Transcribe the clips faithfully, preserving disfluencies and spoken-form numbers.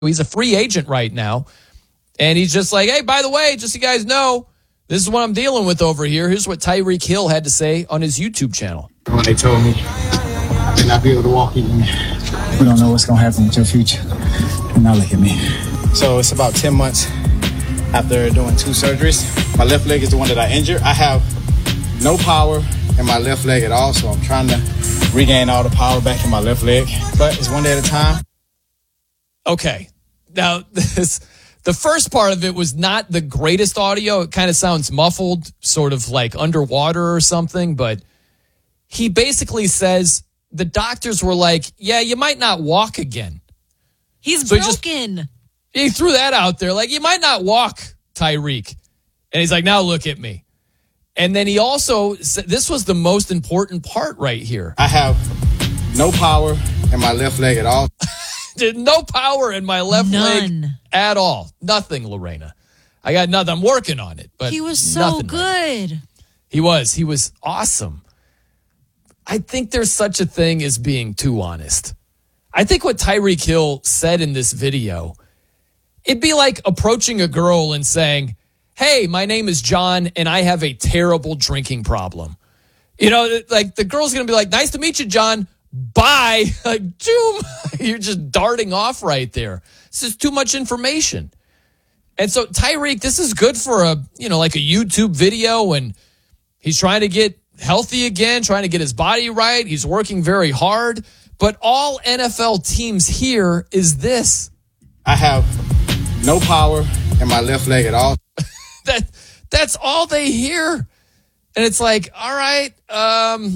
He's a free agent right now. And he's just like, hey, by the way, just so you guys know, this is what I'm dealing with over here. Here's what Tyreek Hill had to say on his YouTube channel. When they told me I may not be able to walk again, we don't know what's going to happen with your future. And now look at me. So it's about ten months after doing two surgeries. My left leg is the one that I injured. I have no power in my left leg at all, so I'm trying to regain all the power back in my left leg. But it's one day at a time. Okay. Now, this, the first part of it was not the greatest audio. It kind of sounds muffled, sort of like underwater or something. But he basically says the doctors were like, yeah, you might not walk again. He's so broken. He, just, he threw that out there. Like, you might not walk, Tyreek. And he's like, now look at me. And then he also said, this was the most important part right here. I have no power in my left leg at all. No power in my left None. leg at all. Nothing, Lorena. I got nothing. I'm working on it. But he was so good. Right. He was. He was awesome. I think there's such a thing as being too honest. I think what Tyreek Hill said in this video, it'd be like approaching a girl and saying, hey, my name is John, and I have a terrible drinking problem. You know, like the girl's going to be like, nice to meet you, John. Bye. Like, doom. You're just darting off right there. This is too much information. And so Tyreek, this is good for a, you know, like a YouTube video, and he's trying to get healthy again, trying to get his body right. He's working very hard. But all N F L teams hear is this. I have no power in my left leg at all. that That's all they hear. And it's like, all right, um,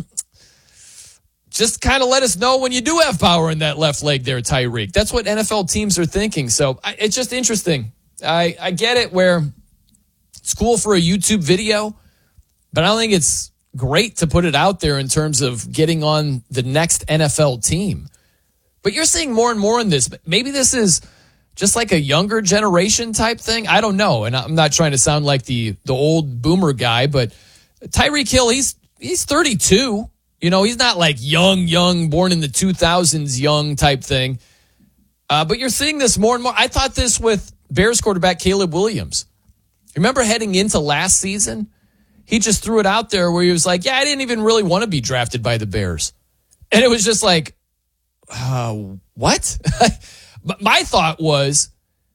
just kind of let us know when you do have power in that left leg there, Tyreek. That's what N F L teams are thinking. So I, it's just interesting. I, I get it where it's cool for a YouTube video, but I don't think it's great to put it out there in terms of getting on the next N F L team. But you're seeing more and more in this. Maybe this is just like a younger generation type thing. I don't know. And I'm not trying to sound like the, the old boomer guy, but Tyreek Hill, he's he's thirty-two. You know, he's not like young, young, born in the two thousands, young type thing. Uh, but you're seeing this more and more. I thought this with Bears quarterback Caleb Williams. Remember heading into last season? He just threw it out there where he was like, yeah, I didn't even really want to be drafted by the Bears. And it was just like, uh, what? But my thought was,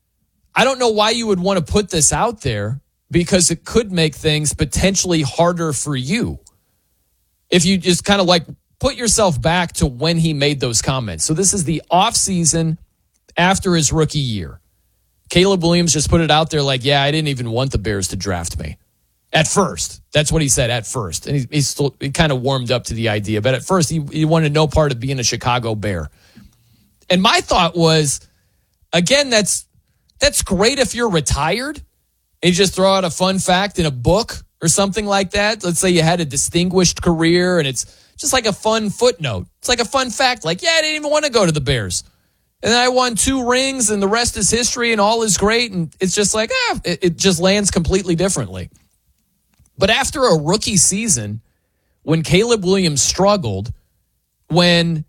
I don't know why you would want to put this out there, because it could make things potentially harder for you. If you just kind of like put yourself back to when he made those comments. So this is the offseason after his rookie year. Caleb Williams just put it out there like, yeah, I didn't even want the Bears to draft me. At first. That's what he said, at first. And he, he's still he kind of warmed up to the idea. But at first, he, he wanted no part of being a Chicago Bear. And my thought was, again, that's that's great if you're retired and you just throw out a fun fact in a book or something like that. Let's say you had a distinguished career and it's just like a fun footnote. It's like a fun fact. Like, yeah, I didn't even want to go to the Bears. And then I won two rings and the rest is history and all is great. And it's just like, ah, it, it just lands completely differently. But after a rookie season, when Caleb Williams struggled, when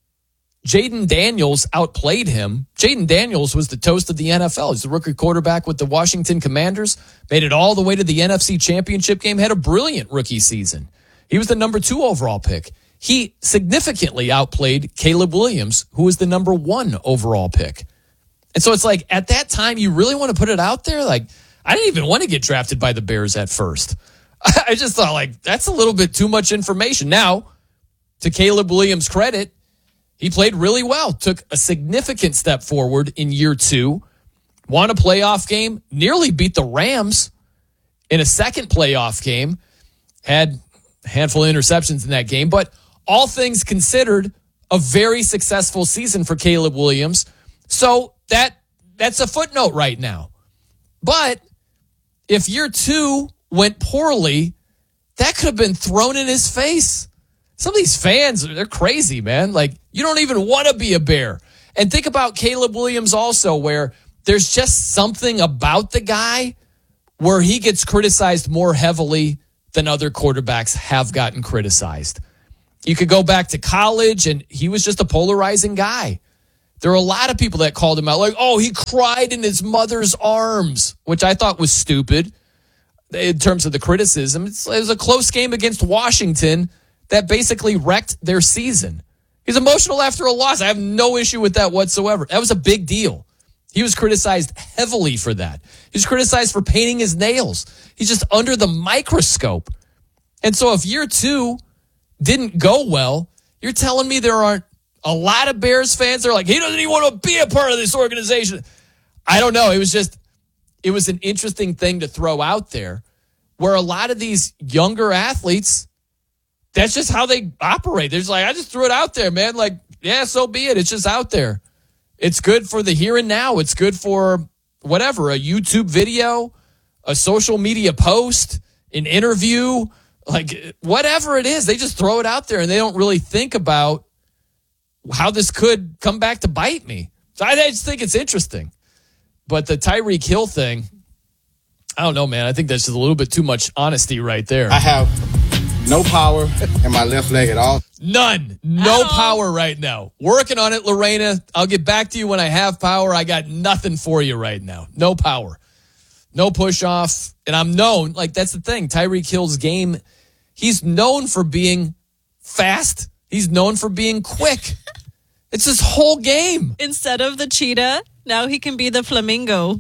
Jaden Daniels outplayed him, Jaden Daniels was the toast of the N F L. He's the rookie quarterback with the Washington Commanders, made it all the way to the N F C Championship game, had a brilliant rookie season. He was the number two overall pick. He significantly outplayed Caleb Williams, who was the number one overall pick. And so it's like, at that time, you really want to put it out there? Like, I didn't even want to get drafted by the Bears at first. I just thought, like, that's a little bit too much information. Now, to Caleb Williams' credit, he played really well, took a significant step forward in year two, won a playoff game, nearly beat the Rams in a second playoff game, had a handful of interceptions in that game. But all things considered, a very successful season for Caleb Williams. So that that's a footnote right now. But if year two went poorly, that could have been thrown in his face. Some of these fans, they're crazy, man. Like, you don't even want to be a Bear. And think about Caleb Williams also, where there's just something about the guy where he gets criticized more heavily than other quarterbacks have gotten criticized. You could go back to college, and he was just a polarizing guy. There were a lot of people that called him out like, oh, he cried in his mother's arms, which I thought was stupid in terms of the criticism. It's, it was a close game against Washington that basically wrecked their season. He's emotional after a loss. I have no issue with that whatsoever. That was a big deal. He was criticized heavily for that. He was criticized for painting his nails. He's just under the microscope. And so if year two didn't go well, you're telling me there aren't a lot of Bears fans that are like, he doesn't even want to be a part of this organization. I don't know. It was just, it was an interesting thing to throw out there where a lot of these younger athletes, that's just how they operate. They're just like, I just threw it out there, man. Like, yeah, so be it. It's just out there. It's good for the here and now. It's good for whatever, a YouTube video, a social media post, an interview, like whatever it is. They just throw it out there and they don't really think about how this could come back to bite me. So I just think it's interesting. But the Tyreek Hill thing, I don't know, man. I think that's just a little bit too much honesty right there. I have no power in my left leg at all. None. No Uh-oh. power right now. Working on it, Lorena. I'll get back to you when I have power. I got nothing for you right now. No power. No push off. And I'm known, like that's the thing. Tyreek Hill's game, he's known for being fast. He's known for being quick. It's his whole game. Instead of the cheetah, now he can be the flamingo.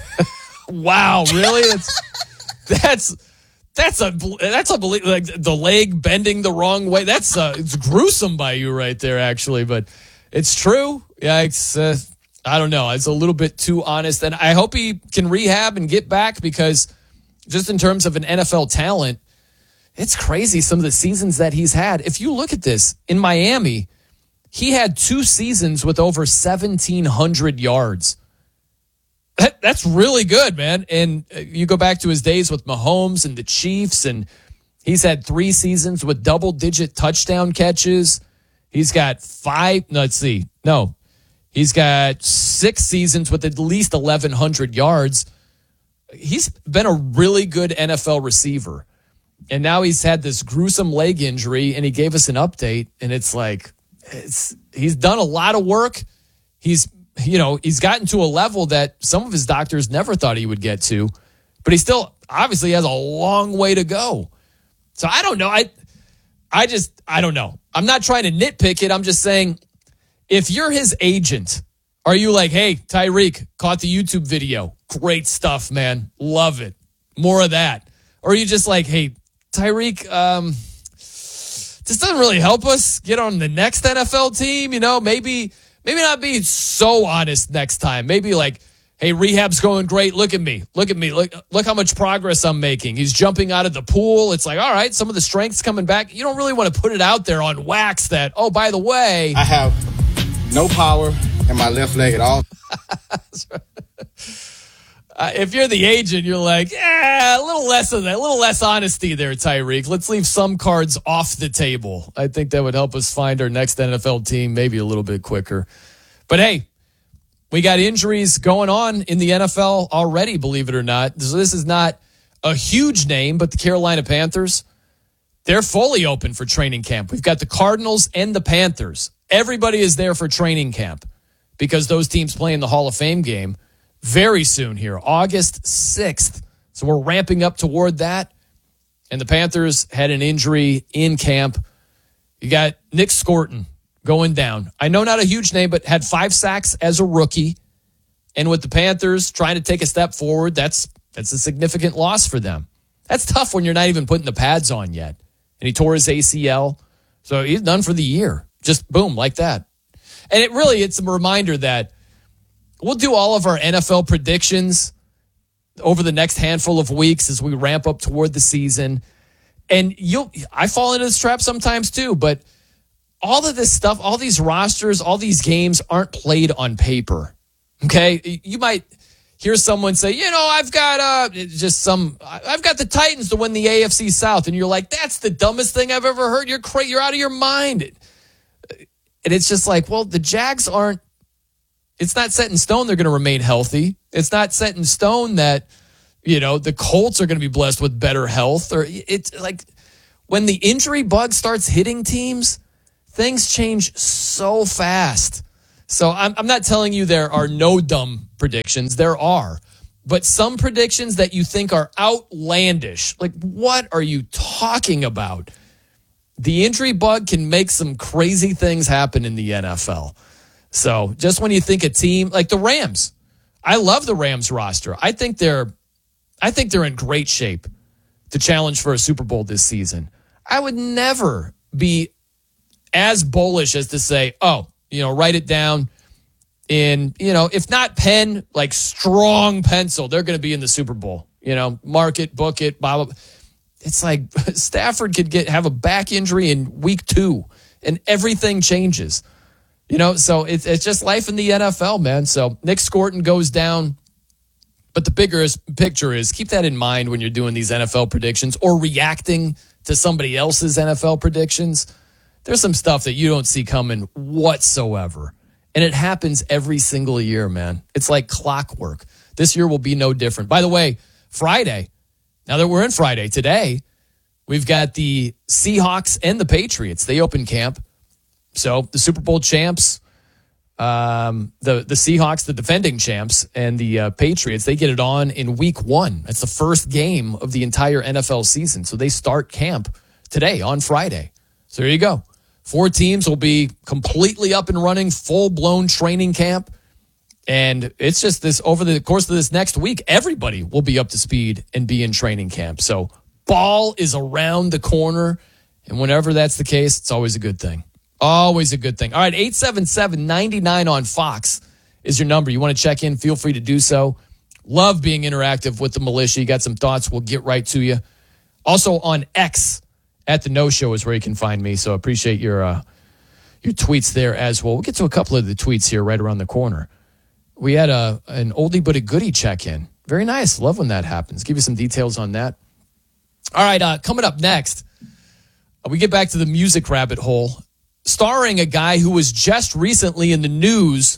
Wow, really? That's that's that's a that's a like the leg bending the wrong way. That's uh, it's gruesome by you right there, actually, but it's true. Yeah, it's uh, I don't know. It's a little bit too honest, and I hope he can rehab and get back because just in terms of an N F L talent, it's crazy some of the seasons that he's had. If you look at this in Miami, he had two seasons with over seventeen hundred yards. That, that's really good, man. And you go back to his days with Mahomes and the Chiefs, and he's had three seasons with double-digit touchdown catches. He's got five, no, let's see, no. He's got six seasons with at least eleven hundred yards. He's been a really good N F L receiver. And now he's had this gruesome leg injury, and he gave us an update, and it's like, it's he's done a lot of work. He's You know, he's gotten to a level that some of his doctors never thought he would get to, but he still obviously has a long way to go. So I don't know. I, I just, I don't know. I'm not trying to nitpick it. I'm just saying, if you're his agent, are you like, hey, Tyreek, caught the YouTube video. Great stuff, man. Love it. More of that. Or are you just like, hey, Tyreek, um, this doesn't really help us get on the next N F L team. You know, maybe... Maybe not be so honest next time. Maybe like, hey, rehab's going great. Look at me. Look at me. Look, look how much progress I'm making. He's jumping out of the pool. It's like, all right, some of the strength's coming back. You don't really want to put it out there on wax that, oh, by the way. I have no power in my left leg at all. Uh, if you're the agent, you're like, yeah, a little less of that, a little less honesty there, Tyreek. Let's leave some cards off the table. I think that would help us find our next N F L team maybe a little bit quicker. But hey, we got injuries going on in the N F L already, believe it or not. So this is not a huge name, but the Carolina Panthers, they're fully open for training camp. We've got the Cardinals and the Panthers. Everybody is there for training camp because those teams play in the Hall of Fame game very soon here, August sixth. So we're ramping up toward that. And the Panthers had an injury in camp. You got Nick Scorton going down. I know not a huge name, but had five sacks as a rookie. And with the Panthers trying to take a step forward, that's that's a significant loss for them. That's tough when you're not even putting the pads on yet. And he tore his A C L. So he's done for the year. Just boom, like that. And it really, it's a reminder that we'll do all of our N F L predictions over the next handful of weeks as we ramp up toward the season. And you'll, I fall into this trap sometimes too, but all of this stuff, all these rosters, all these games aren't played on paper. Okay. You might hear someone say, you know, I've got, uh, just some, I've got the Titans to win the A F C South. And you're like, that's the dumbest thing I've ever heard. You're crazy. You're out of your mind. And it's just like, well, the Jags aren't, it's not set in stone they're going to remain healthy. It's not set in stone that, you know, the Colts are going to be blessed with better health. Or it's like when the injury bug starts hitting teams, things change so fast. So I'm, I'm not telling you there are no dumb predictions. There are. But some predictions that you think are outlandish, like what are you talking about? The injury bug can make some crazy things happen in the N F L. So just when you think a team like the Rams, I love the Rams roster. I think they're, I think they're in great shape to challenge for a Super Bowl this season. I would never be as bullish as to say, oh, you know, write it down in, you know, if not pen, like strong pencil, they're going to be in the Super Bowl. You know, mark it, book it, blah, blah, blah. It's like Stafford could get have a back injury in week two and everything changes. You know, so it's it's just life in the N F L, man. So Nick Scorton goes down. But the bigger picture is keep that in mind when you're doing these N F L predictions or reacting to somebody else's N F L predictions. There's some stuff that you don't see coming whatsoever. And it happens every single year, man. It's like clockwork. This year will be no different. By the way, Friday, now that we're in Friday, today, we've got the Seahawks and the Patriots. They open camp. So the Super Bowl champs, um, the, the Seahawks, the defending champs, and the uh, Patriots, they get it on in week one. That's the first game of the entire N F L season. So they start camp today on Friday. So there you go. Four teams will be completely up and running, full-blown training camp. And it's just this, over the course of this next week, everybody will be up to speed and be in training camp. So ball is around the corner. And whenever that's the case, it's always a good thing. Always a good thing. All right, eight seven seven, nine nine on Fox is your number. You want to check in, feel free to do so. Love being interactive with the militia. You got some thoughts, we'll get right to you. Also on X, at the No Show is where you can find me. So appreciate your uh, your tweets there as well. We'll get to a couple of the tweets here right around the corner. We had a an oldie but a goodie check-in. Very nice. Love when that happens. Give you some details on that. All right, uh, coming up next, uh, we get back to the music rabbit hole, starring a guy who was just recently in the news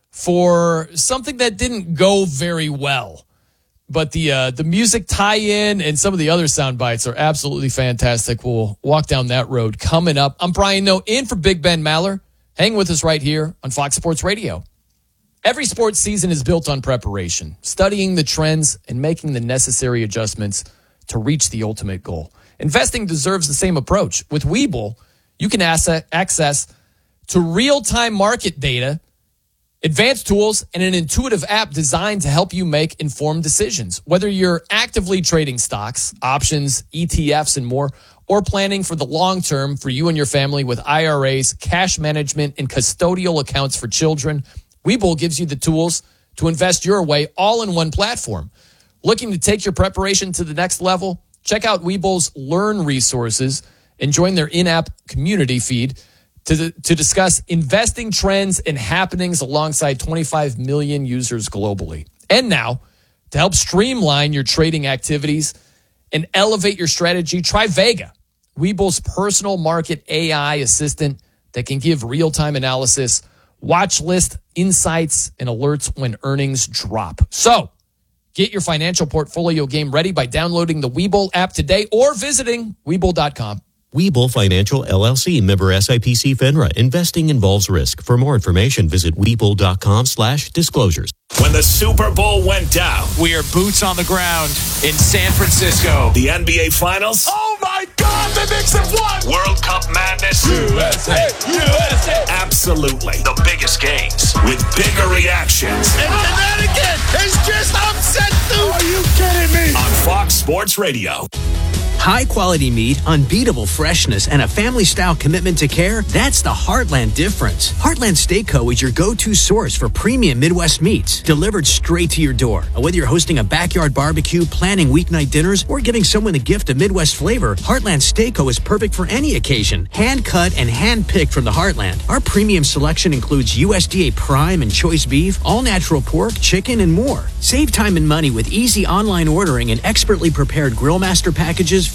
for something that didn't go very well. But the uh, the music tie-in and some of the other sound bites are absolutely fantastic. We'll walk down that road coming up. I'm Brian Noe, in for Big Ben Maller. Hang with us right here on Fox Sports Radio. Every sports season is built on preparation, studying the trends and making the necessary adjustments to reach the ultimate goal. Investing deserves the same approach. With Webull, you can asset, access to real-time market data, advanced tools, and an intuitive app designed to help you make informed decisions. Whether you're actively trading stocks, options, E T Fs, and more, or planning for the long term for you and your family with I R As, cash management, and custodial accounts for children, Webull gives you the tools to invest your way all in one platform. Looking to take your preparation to the next level? Check out Webull's Learn resources and join their in-app community feed to, to discuss investing trends and happenings alongside twenty-five million users globally. And now, to help streamline your trading activities and elevate your strategy, try Vega, Webull's personal market A I assistant that can give real-time analysis, watch list insights, and alerts when earnings drop. So, get your financial portfolio game ready by downloading the Webull app today or visiting Webull dot com. Webull Financial, L L C, member S I P C FINRA. Investing involves risk. For more information, visit Webull.com slash disclosures. When the Super Bowl went down, we are boots on the ground in San Francisco. The N B A Finals. Oh my God, the Knicks have won! World Cup madness. U S A, U S A. Absolutely. The biggest games with bigger reactions. And Connecticut is just upset too. Are you kidding me? On Fox Sports Radio. High-quality meat, unbeatable freshness, and a family-style commitment to care, that's the Heartland difference. Heartland Steak Co. is your go-to source for premium Midwest meats, delivered straight to your door. Whether you're hosting a backyard barbecue, planning weeknight dinners, or giving someone a gift of Midwest flavor, Heartland Steak Co. is perfect for any occasion. Hand-cut and hand-picked from the Heartland. Our premium selection includes U S D A prime and choice beef, all-natural pork, chicken, and more. Save time and money with easy online ordering and expertly prepared Grillmaster packages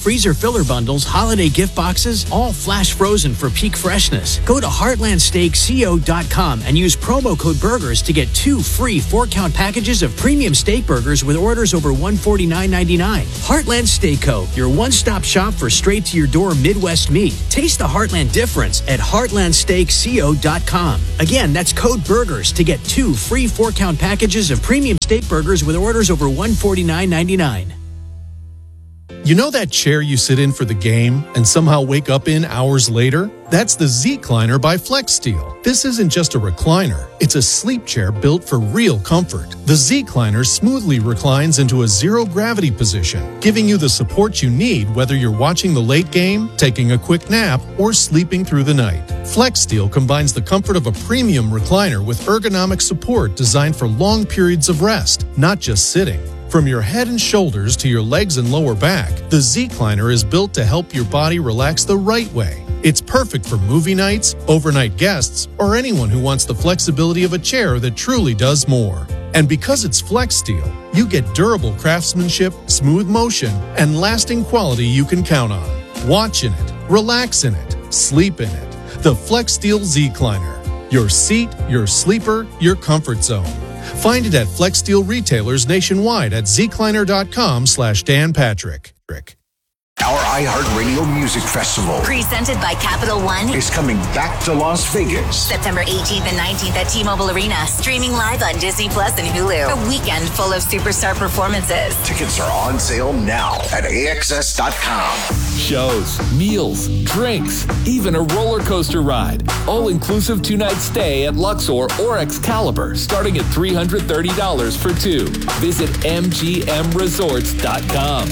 freezer filler bundles, holiday gift boxes, all flash frozen for peak freshness. Go to heartland steak co dot com and use promo code BURGERS to get two free four-count packages of premium steak burgers with orders over one hundred forty-nine ninety-nine. Heartland Steak Co., your one-stop shop for straight-to-your-door Midwest meat. Taste the Heartland difference at heartland steak co dot com. Again, that's code BURGERS to get two free four-count packages of premium steak burgers with orders over one hundred forty-nine ninety-nine. You know that chair you sit in for the game and somehow wake up in hours later? That's the Z-Cliner by FlexSteel. This isn't just a recliner. It's a sleep chair built for real comfort. The Z-Cliner smoothly reclines into a zero-gravity position, giving you the support you need whether you're watching the late game, taking a quick nap, or sleeping through the night. FlexSteel combines the comfort of a premium recliner with ergonomic support designed for long periods of rest, not just sitting. From your head and shoulders to your legs and lower back, the Z-Cliner is built to help your body relax the right way. It's perfect for movie nights, overnight guests, or anyone who wants the flexibility of a chair that truly does more. And because it's FlexSteel, you get durable craftsmanship, smooth motion, and lasting quality you can count on. Watch in it, relax in it, sleep in it. The FlexSteel Z-Cliner. Your seat, your sleeper, your comfort zone. Find it at FlexSteel retailers nationwide at zcliner.com slash Dan Patrick. Our iHeartRadio Music Festival, presented by Capital One, is coming back to Las Vegas. September eighteenth and nineteenth at T-Mobile Arena. Streaming live on Disney Plus and Hulu. A weekend full of superstar performances. Tickets are on sale now at A X S dot com. Shows, meals, drinks, even a roller coaster ride. All-inclusive two-night stay at Luxor or Excalibur, starting at three hundred thirty dollars for two. Visit M G M resorts dot com.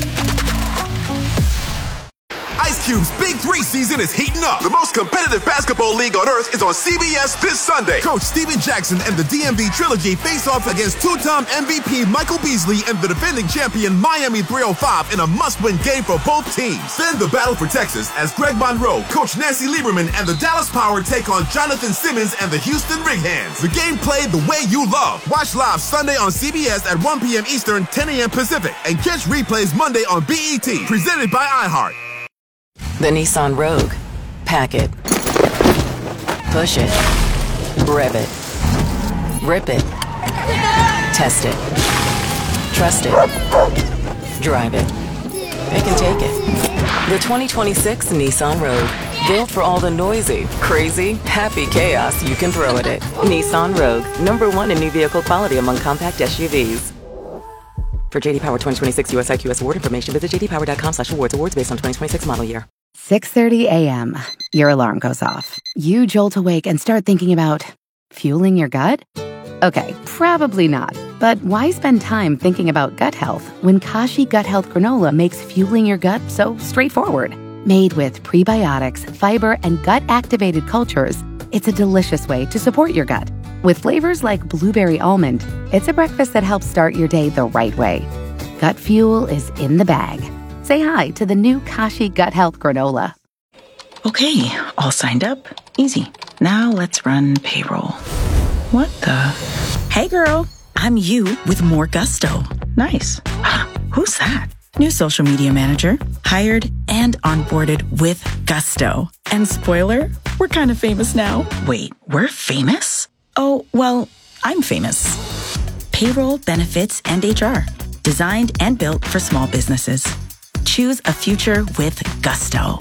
Ice Cube's Big Three season is heating up. The most competitive basketball league on earth is on C B S this Sunday. Coach Steven Jackson and the D M V Trilogy face off against two-time M V P Michael Beasley and the defending champion Miami three oh five in a must-win game for both teams. Then the battle for Texas as Greg Monroe, Coach Nancy Lieberman, and the Dallas Power take on Jonathan Simmons and the Houston Rig Hands. The game played the way you love. Watch live Sunday on C B S at one p.m. Eastern, ten a.m. Pacific, and catch replays Monday on B E T. Presented by iHeart. The Nissan Rogue. Pack it. Push it. Rev it. Rip it. Test it. Trust it. Drive it. It can take it. The twenty twenty-six Nissan Rogue. Built for all the noisy, crazy, happy chaos you can throw at it. Nissan Rogue. Number one in new vehicle quality among compact S U Vs. For J D Power twenty twenty-six U S I Q S award information, visit j d power dot com slash awards. Awards based on twenty twenty-six model year. six thirty a.m. Your alarm goes off. You jolt awake and start thinking about fueling your gut? Okay, probably not. But why spend time thinking about gut health when Kashi Gut Health Granola makes fueling your gut so straightforward? Made with prebiotics, fiber, and gut-activated cultures, it's a delicious way to support your gut. With flavors like blueberry almond, it's a breakfast that helps start your day the right way. Gut fuel is in the bag. Say hi to the new Kashi Gut Health Granola. Okay, all signed up. Easy. Now let's run payroll. What the? Hey girl, I'm you with more gusto. Nice. Who's that? New social media manager. Hired and onboarded with gusto. And spoiler, we're kind of famous now. Wait, we're famous? Oh, well, I'm famous. Payroll, benefits, and H R. Designed and built for small businesses. Choose a future with gusto.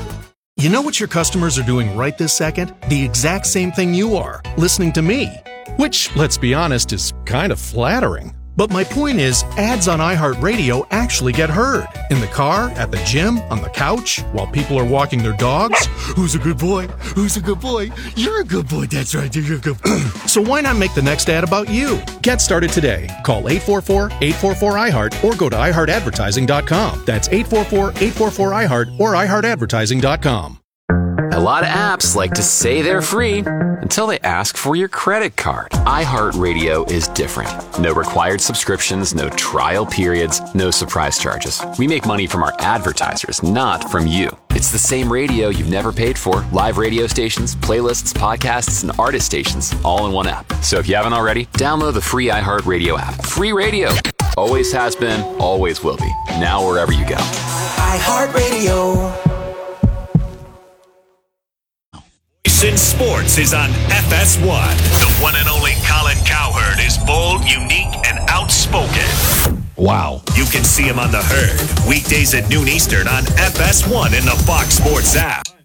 You know what your customers are doing right this second? The exact same thing you are, listening to me. Which, let's be honest, is kind of flattering. But my point is, ads on iHeartRadio actually get heard. In the car, at the gym, on the couch, while people are walking their dogs. Who's a good boy? Who's a good boy? You're a good boy. That's right. You're a good boy. So why not make the next ad about you? Get started today. Call eight four four, eight four four, I heart or go to i heart advertising dot com. That's eight four four, eight four four, I heart or i heart advertising dot com. A lot of apps like to say they're free until they ask for your credit card. iHeartRadio is different. No required subscriptions, no trial periods, no surprise charges. We make money from our advertisers, not from you. It's the same radio you've never paid for. Live radio stations, playlists, podcasts, and artist stations all in one app. So if you haven't already, download the free iHeartRadio app. Free radio. Always has been, always will be. Now wherever you go. iHeartRadio. Voice in Sports is on F S one. The one and only Colin Cowherd is bold, unique, and outspoken. Wow. You can see him on The Herd, weekdays at noon Eastern on F S one in the Fox Sports app.